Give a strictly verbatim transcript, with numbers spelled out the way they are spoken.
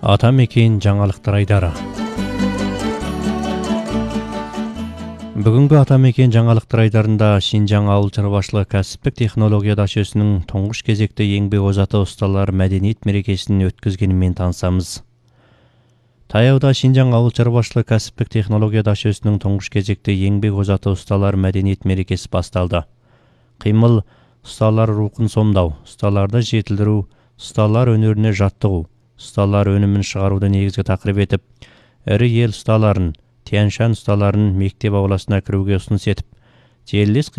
Атамекен жаңалықтар айдары. Бүгінгі Атамекен жаңалықтар айдарында Шинжаң ауыл шаруашылығы кәсіптік технология дашесінің тұңғыш кезекті еңбек озаты ұсталар мәдениет мерекесін өткізгенімен танысамыз. Таяуда Шинжаң ауыл шаруашылығы кәсіптік технология дашесінің тұңғыш кезекті еңбек озаты ұсталар мәдениет мерекесі басталды. Қимыл, ұсталар рухын сомдау, ұсталарды жетілдіру, ұсталар өнеріне жаттығу, ұсталар өнімін шығаруды негізгі тақырып етіп, ірі ел ұсталарын, Тянь-Шань ұсталарын мектеп ауласына кіруге ұсыныс етіп, желілес